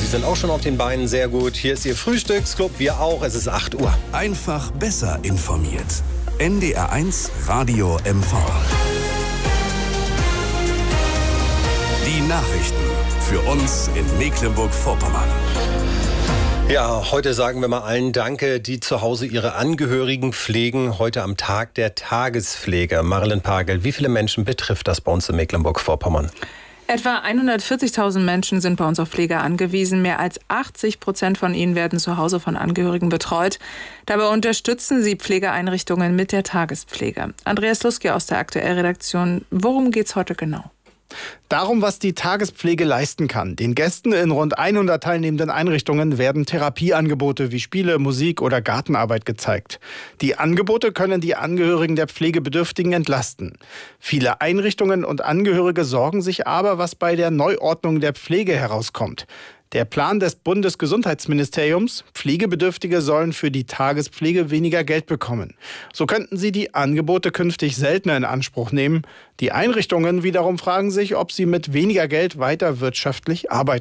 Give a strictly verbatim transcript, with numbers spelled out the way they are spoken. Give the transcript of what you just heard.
sind auch schon auf den Beinen, sehr gut. Hier ist Ihr Frühstücksclub, wir auch, es ist acht Uhr. Einfach besser informiert. N D R eins Radio M V. Die Nachrichten für uns in Mecklenburg-Vorpommern. Ja, heute sagen wir mal allen Danke, die zu Hause ihre Angehörigen pflegen. Heute am Tag der Tagespflege. Marilyn Pagel, wie viele Menschen betrifft das bei uns in Mecklenburg-Vorpommern? Etwa hundertvierzigtausend Menschen sind bei uns auf Pflege angewiesen. Mehr als achtzig Prozent von ihnen werden zu Hause von Angehörigen betreut. Dabei unterstützen sie Pflegeeinrichtungen mit der Tagespflege. Andreas Luski aus der Aktuell-Redaktion. Worum geht's heute genau? Darum, was die Tagespflege leisten kann. Den Gästen in rund hundert teilnehmenden Einrichtungen werden Therapieangebote wie Spiele, Musik oder Gartenarbeit gezeigt. Die Angebote können die Angehörigen der Pflegebedürftigen entlasten. Viele Einrichtungen und Angehörige sorgen sich aber, was bei der Neuordnung der Pflege herauskommt. Der Plan des Bundesgesundheitsministeriums, Pflegebedürftige sollen für die Tagespflege weniger Geld bekommen. So könnten sie die Angebote künftig seltener in Anspruch nehmen. Die Einrichtungen wiederum fragen sich, ob sie mit weniger Geld weiter wirtschaftlich arbeiten